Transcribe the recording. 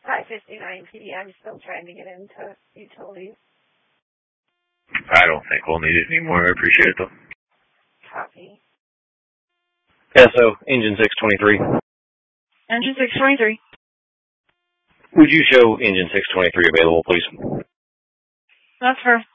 5:59 p.m. Still trying to get into utilities. I don't think we'll need it anymore. I appreciate it, though. Copy. SO, engine 623. Engine 623. Would you show engine 623 available, please? That's her.